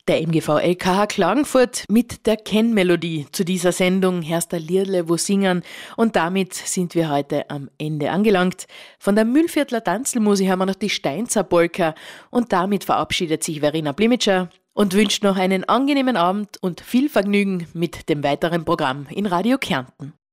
Der MGV LKH Klagenfurt mit der Kennmelodie zu dieser Sendung Herst der Liedle wo singen, und damit sind wir heute am Ende angelangt. Von der Mühlviertler Tanzelmusik haben wir noch die Steinzer Polka, und damit verabschiedet sich Verena Blimitscher und wünscht noch einen angenehmen Abend und viel Vergnügen mit dem weiteren Programm in Radio Kärnten.